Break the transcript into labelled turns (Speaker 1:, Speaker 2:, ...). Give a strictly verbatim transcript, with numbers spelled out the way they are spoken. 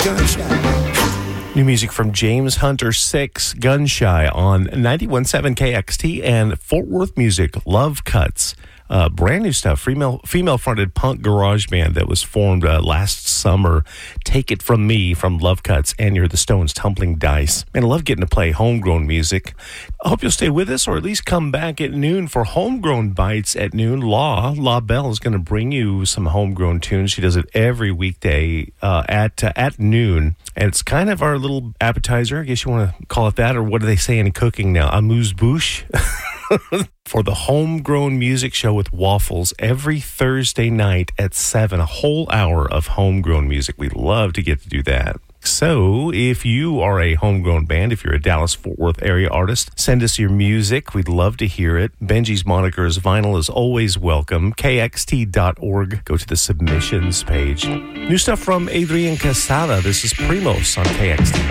Speaker 1: Gunshy.
Speaker 2: New music from James Hunter six, Gunshy on ninety-one point seven K X T, and Fort Worth music, Love Cuts. Uh, brand new stuff, female, female-fronted punk garage band that was formed uh, last summer. Take It From Me from Love Cuts, and you're the Stones Tumbling Dice. And I love getting to play homegrown music. I hope you'll stay with us, or at least come back at noon for Homegrown Bites at noon. Law, La Belle is going to bring you some homegrown tunes. She does it every weekday uh, at uh, at noon. And it's kind of our little appetizer, I guess you want to call it that, or what do they say in cooking now? Amuse-bouche? For the Homegrown Music Show with Waffles every Thursday night at seven. A whole hour of homegrown music. We love to get to do that. So if you are a homegrown band, if you're a Dallas-Fort Worth area artist, send us your music. We'd love to hear it. Benji's Monikers vinyl is always welcome. K X T dot org. Go to the submissions page. New stuff from Adrian Casada. This is Primos on K X T.